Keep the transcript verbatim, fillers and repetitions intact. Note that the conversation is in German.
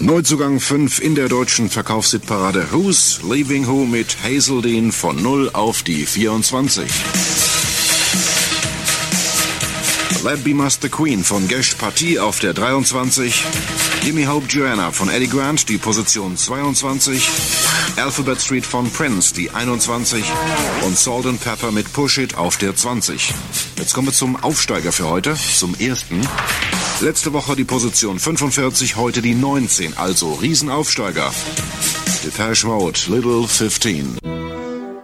Neuzugang fünf in der deutschen Verkaufshitparade. Who's Leaving Who mit Hazeldean von null auf die vierundzwanzig. Let Be Must the Queen von Gesh Party auf der dreiundzwanzig. Gimme Hope Joanna von Eddie Grant, die Position zweiundzwanzig. Alphabet Street von Prince, die einundzwanzig. Und Salt and Pepper mit Push It auf der zwanzig. Jetzt kommen wir zum Aufsteiger für heute, zum ersten. Letzte Woche die Position fünfundvierzig, heute die neunzehn, also Riesenaufsteiger. Depeche Mode, Little fifteen.